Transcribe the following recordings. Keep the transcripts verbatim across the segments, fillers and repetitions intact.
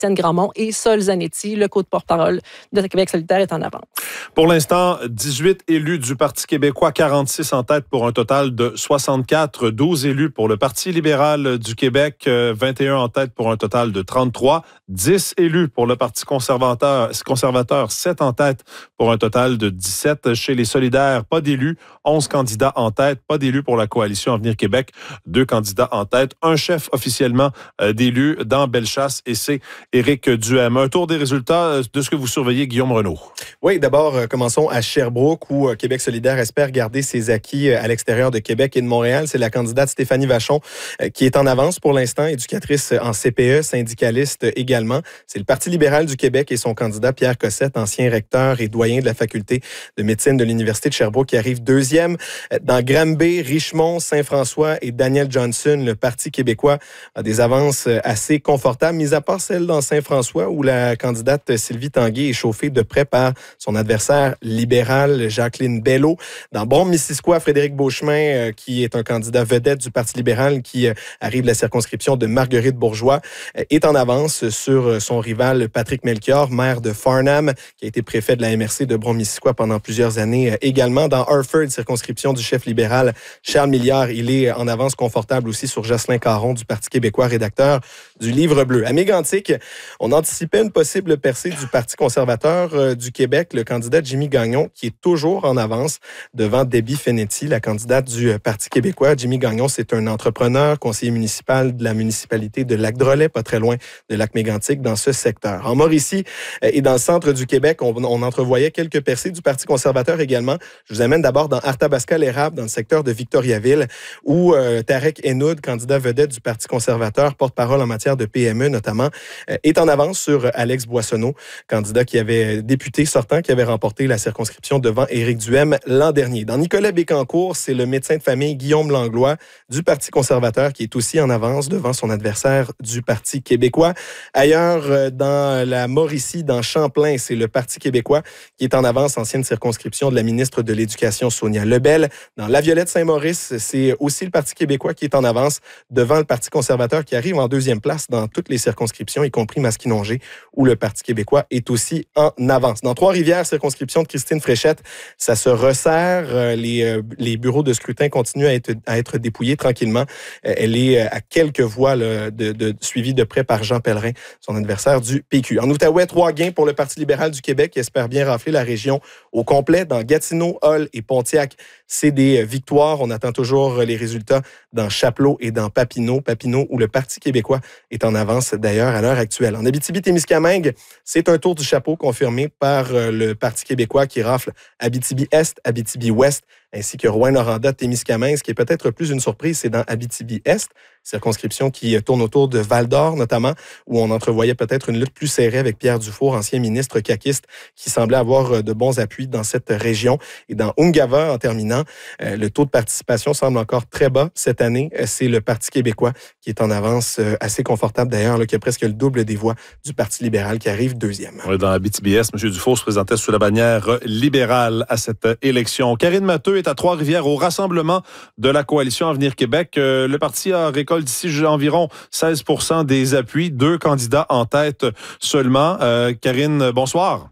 Étienne Grandmont et Sol Zanetti, le co-porte-parole de Québec solidaire, est en avance. Pour l'instant, dix-huit élus du Parti québécois, quarante-six en tête pour un total de soixante-quatre, douze élus pour le Parti libéral du Québec, vingt et un en tête pour un total de trente-trois, dix élus pour le Parti conservateur, conservateur sept en tête pour un total de dix-sept. Chez les solidaires, pas d'élus, onze candidats en tête, pas d'élus pour la coalition Avenir Québec, deux candidats en tête, un chef officiellement d'élus dans Bellechasse et c'est Éric Duhem. Un tour des résultats de ce que vous surveillez, Guillaume Renaud. Oui, d'abord, euh, commençons à Sherbrooke où euh, Québec solidaire espère garder ses acquis euh, à l'extérieur de Québec et de Montréal. C'est la candidate Stéphanie Vachon euh, qui est en avance pour l'instant, éducatrice en C P E, syndicaliste également. C'est le Parti libéral du Québec et son candidat Pierre Cossette, ancien recteur et doyen de la faculté de médecine de l'Université de Sherbrooke, qui arrive deuxième. Dans Granby, Richmond, Saint-François et Daniel Johnson, le Parti québécois a des avances assez confortables, mis à part celle dans Saint-François où la candidate Sylvie Tanguay est chauffée de près par son adversaire libéral, Jacqueline Bello. Dans Brome-Missisquoi, Frédéric Beauchemin, euh, qui est un candidat vedette du Parti libéral, qui euh, arrive de la circonscription de Marguerite Bourgeois, euh, est en avance sur son rival Patrick Melchior, maire de Farnham, qui a été préfet de la M R C de Brome-Missisquoi pendant plusieurs années. Euh, également, dans Harford, circonscription du chef libéral Charles Milliard, il est en avance confortable aussi sur Jocelyn Caron du Parti québécois, rédacteur du Livre bleu. À Mégantic, on anticipait une possible percée du Parti conservateur euh, du Québec, le candidat Jimmy Gagnon, qui est toujours en avance devant Debbie Fenetti, la candidate du Parti québécois. Jimmy Gagnon, c'est un entrepreneur, conseiller municipal de la municipalité de Lac-Drolet, pas très loin de Lac-Mégantic, dans ce secteur. En Mauricie et dans le centre du Québec, on, on entrevoyait quelques percées du Parti conservateur également. Je vous amène d'abord dans Arthabasca-l'Érable, dans le secteur de Victoriaville, où euh, Tarek Enoud, candidat vedette du Parti conservateur, porte-parole en matière de P M E notamment, euh, est en avance sur Alex Boissonneau, candidat qui avait député sortant, qui avait remporté la circonscription devant Éric Duhem l'an dernier. Dans Nicolet-Bécancour, c'est le médecin de famille Guillaume Langlois du Parti conservateur qui est aussi en avance devant son adversaire du Parti québécois. Ailleurs, dans la Mauricie, dans Champlain, c'est le Parti québécois qui est en avance, ancienne circonscription de la ministre de l'Éducation Sonia Lebel. Dans La Violette-Saint-Maurice, c'est aussi le Parti québécois qui est en avance devant le Parti conservateur qui arrive en deuxième place dans toutes les circonscriptions, y compris Masquinongé, où le Parti québécois est aussi en avance. Dans Trois-Rivières, circonscription de Christine Fréchette, ça se resserre. Les, les bureaux de scrutin continuent à être, à être dépouillés tranquillement. Elle est à quelques voix là, de, de, suivie de près par Jean Pellerin, son adversaire du P Q. En Outaouais, trois gains pour le Parti libéral du Québec qui espère bien rafler la région au complet. Dans Gatineau, Hull et Pontiac, c'est des victoires. On attend toujours les résultats dans Chapleau et dans Papineau. Papineau, où le Parti québécois est en avance d'ailleurs à l'heure actuelle. En Abitibi-Témiscamingue, c'est un tour du chapeau confirmé par le Parti québécois qui rafle Abitibi-Est, Abitibi-Ouest, ainsi que Rouyn-Noranda-Témiscamingue. Ce qui est peut-être plus une surprise, c'est dans Abitibi-Est, circonscription qui tourne autour de Val-d'Or notamment, où on entrevoyait peut-être une lutte plus serrée avec Pierre Dufour, ancien ministre caquiste, qui semblait avoir de bons appuis dans cette région. Et dans Ungava, en terminant, euh, le taux de participation semble encore très bas cette année. C'est le Parti québécois qui est en avance euh, assez confortable d'ailleurs, là, qui a presque le double des voix du Parti libéral qui arrive deuxième. Oui, dans Abitibi-Est, M. Dufour se présentait sous la bannière libérale à cette élection. Karine Matheux est à Trois-Rivières au rassemblement de la coalition Avenir Québec. Euh, le parti a récolté d'ici environ seize pour cent des appuis, deux candidats en tête seulement. Euh, Karine, bonsoir.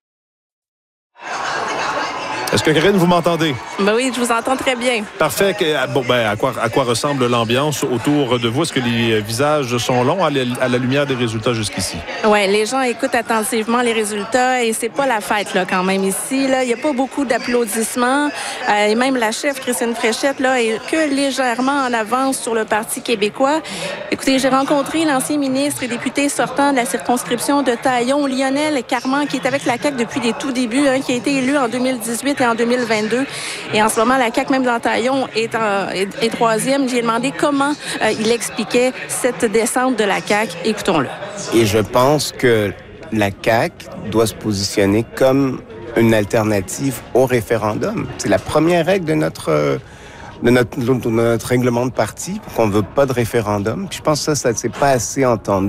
Est-ce que, Karine, vous m'entendez? Ben oui, je vous entends très bien. Parfait. Bon, ben, à quoi, à quoi ressemble l'ambiance autour de vous? Est-ce que les visages sont longs à la, à la lumière des résultats jusqu'ici? Oui, les gens écoutent attentivement les résultats et c'est pas la fête là quand même ici. Là, il n'y a pas beaucoup d'applaudissements. Euh, et même la chef, Christine Fréchette, là, est que légèrement en avance sur le Parti québécois. Écoutez, j'ai rencontré l'ancien ministre et député sortant de la circonscription de Taillon, Lionel Carman, qui est avec la C A Q depuis les tout débuts, hein, qui a été élu en deux mille dix-huit et en deux mille vingt-deux. Et en ce moment, la C A Q, même dans Taillon, est, en, est, est troisième. J'ai demandé comment euh, il expliquait cette descente de la C A Q. Écoutons-le. Et je pense que la C A Q doit se positionner comme une alternative au référendum. C'est la première règle de notre, de notre, de notre règlement de parti, qu'on ne veut pas de référendum. Puis je pense que ça, ça ne s'est pas assez entendu.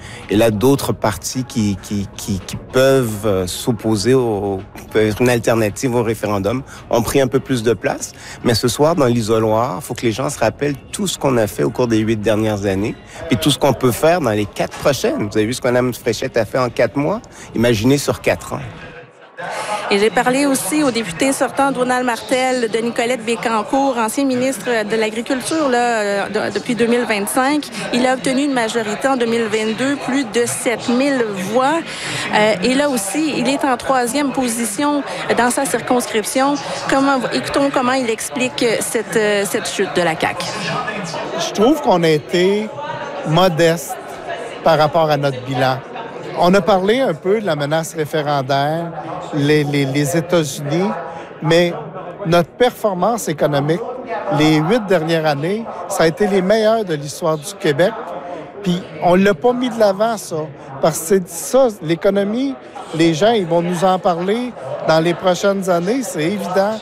Et là, d'autres partis qui, qui, qui, qui peuvent s'opposer, au, peuvent être une alternative au référendum, ont pris un peu plus de place. Mais ce soir, dans l'isoloir, il faut que les gens se rappellent tout ce qu'on a fait au cours des huit dernières années, puis tout ce qu'on peut faire dans les quatre prochaines. Vous avez vu ce que Mme Fréchette a fait en quatre mois? Imaginez sur quatre ans. Et j'ai parlé aussi au député sortant Donald Martel de Nicolette Bécancour, ancien ministre de l'Agriculture là, de, depuis deux mille vingt-cinq. Il a obtenu une majorité en deux mille vingt-deux, plus de sept mille voix. Euh, et là aussi, il est en troisième position dans sa circonscription. Comment, écoutons comment il explique cette, cette chute de la C A Q. Je trouve qu'on a été modeste par rapport à notre bilan. On a parlé un peu de la menace référendaire, les, les, les États-Unis, mais notre performance économique, les huit dernières années, ça a été les meilleures de l'histoire du Québec. Puis on ne l'a pas mis de l'avant, ça. Parce que c'est ça, l'économie, les gens, ils vont nous en parler dans les prochaines années, c'est évident.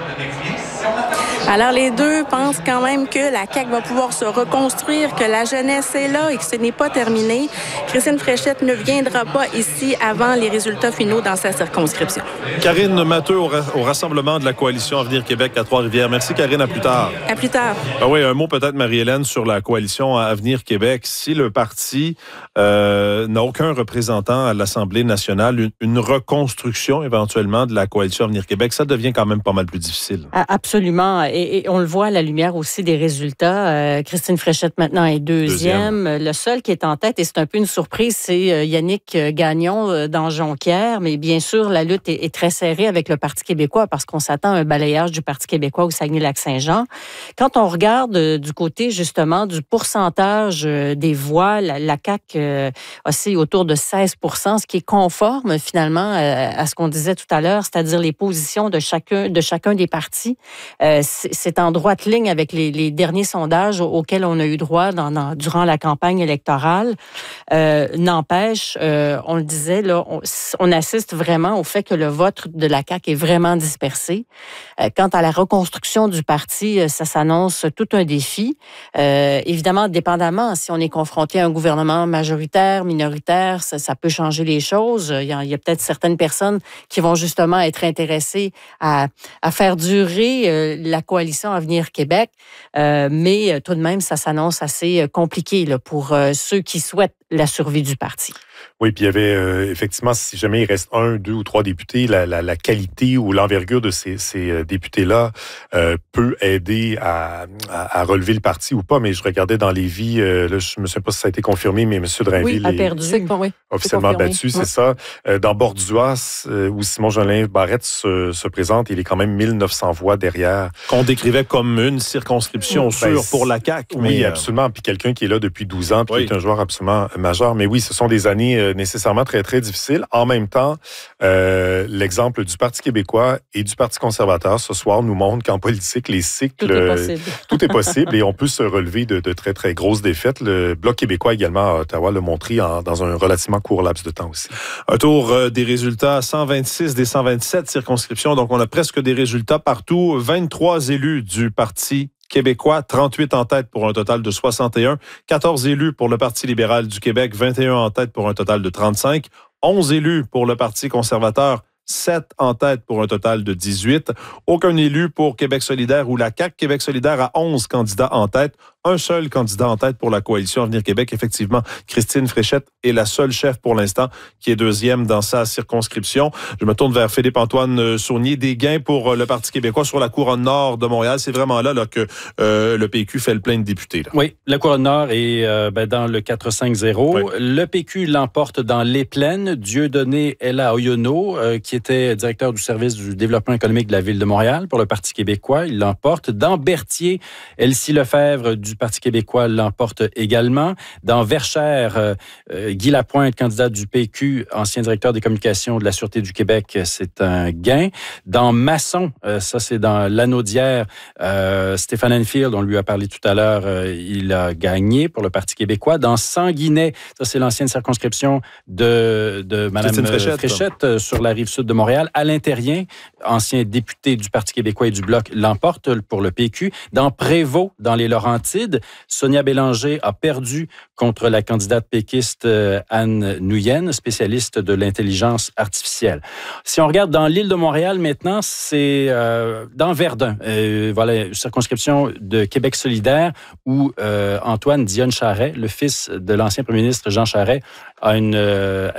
Alors, les deux pensent quand même que la C A Q va pouvoir se reconstruire, que la jeunesse est là et que ce n'est pas terminé. Christine Fréchette ne viendra pas ici avant les résultats finaux dans sa circonscription. Karine Matteux au, ra- au rassemblement de la coalition Avenir Québec à Trois-Rivières. Merci, Karine. À plus tard. À plus tard. Ah oui, un mot peut-être, Marie-Hélène, sur la coalition Avenir Québec. Si le parti euh, n'a aucun représentant à l'Assemblée nationale, une, une reconstruction éventuellement de la coalition Avenir Québec, ça devient quand même pas mal plus difficile. Absolument. Et, et on le voit à la lumière aussi des résultats. Euh, Christine Fréchette maintenant est deuxième. deuxième. Le seul qui est en tête, et c'est un peu une surprise, c'est Yannick Gagnon dans Jonquière. Mais bien sûr, la lutte est, est très serrée avec le Parti québécois parce qu'on s'attend à un balayage du Parti québécois au Saguenay-Lac-Saint-Jean. Quand on regarde euh, du côté justement du pourcentage euh, des voix, la, la C A Q euh, oscille autour de seize pour cent, ce qui est conforme finalement euh, à ce qu'on disait tout à l'heure, c'est-à-dire les positions de chacun, de chacun des partis. Euh, c'est en droite ligne avec les, les derniers sondages auxquels on a eu droit dans, dans, durant la campagne électorale. Euh, n'empêche, euh, on le disait, là, on, on assiste vraiment au fait que le vote de la C A Q est vraiment dispersé. Euh, quant à la reconstruction du parti, ça s'annonce tout un défi. Euh, évidemment, dépendamment, si on est confronté à un gouvernement majoritaire, minoritaire, ça, ça peut changer les choses. Il y a, il y a peut-être certaines personnes qui vont justement être intéressées à, à faire durer euh, la coalition Avenir Québec, euh, mais tout de même, ça s'annonce assez compliqué là, pour euh, ceux qui souhaitent la survie du parti. Oui, puis il y avait euh, effectivement, si jamais il reste un, deux ou trois députés, la, la, la qualité ou l'envergure de ces, ces députés-là euh, peut aider à, à, à relever le parti ou pas. Mais je regardais dans les vies, euh, là, je ne me souviens pas si ça a été confirmé, mais M. Drainville oui, a perdu. est bon, oui. officiellement battu, c'est oui. ça. Euh, dans Borduas, euh, où Simon-Jolin Barrette se, se présente, il est quand même mille neuf cents voix derrière. Qu'on décrivait comme une circonscription oui. sûre ben, pour la C A Q. Oui, mais, absolument. Puis quelqu'un qui est là depuis douze ans, puis oui. qui est un joueur absolument majeur. Mais oui, ce sont des années euh, nécessairement très, très difficiles. En même temps, euh, l'exemple du Parti québécois et du Parti conservateur ce soir nous montre qu'en politique, les cycles... Tout est possible. Tout est possible et on peut se relever de, de très, très grosses défaites. Le Bloc québécois également à Ottawa l'a montré en, dans un relativement court laps de temps aussi. Un tour euh, des résultats, cent vingt-six des cent vingt-sept circonscriptions. Donc, on a presque des résultats partout. vingt-trois élus du Parti québécois, trente-huit en tête pour un total de soixante et un. quatorze élus pour le Parti libéral du Québec, vingt et un en tête pour un total de trente-cinq. onze élus pour le Parti conservateur, sept en tête pour un total de dix-huit. Aucun élu pour Québec solidaire ou la C A Q. Québec solidaire a onze candidats en tête. Un seul candidat en tête pour la coalition Avenir Québec. Effectivement, Christine Fréchette est la seule chef pour l'instant qui est deuxième dans sa circonscription. Je me tourne vers Philippe-Antoine Saunier. Des gains pour le Parti québécois sur la couronne nord de Montréal. C'est vraiment là, là que euh, le P Q fait le plein de députés. Là. Oui, la couronne nord est euh, ben, dans le quatre cinq zéro. Oui. Le P Q l'emporte dans les plaines. Dieudonné Ella Oyono, euh, qui était directeur du service du développement économique de la Ville de Montréal pour le Parti québécois, il l'emporte. Dans Berthier, Elsie Lefebvre du Parti québécois l'emporte également. Dans Verchères, euh, Guy Lapointe, candidat du P Q, ancien directeur des communications de la Sûreté du Québec, c'est un gain. Dans Masson, euh, ça c'est dans Lanaudière, euh, Stéphane Enfield, on lui a parlé tout à l'heure, euh, il a gagné pour le Parti québécois. Dans Sanguinet, ça c'est l'ancienne circonscription de, de Mme Fréchette, Fréchette euh, sur la rive sud de Montréal. Alain Terrien, ancien député du Parti québécois et du Bloc, l'emporte pour le P Q. Dans Prévost, dans les Laurentides, rapide. Sonia Bélanger a perdu contre la candidate péquiste Anne Nouyen, spécialiste de l'intelligence artificielle. Si on regarde dans l'île de Montréal maintenant, c'est euh, dans Verdun. Euh, voilà, circonscription de Québec solidaire où euh, Antoine Dionne Charest, le fils de l'ancien premier ministre Jean Charest, a une... Euh,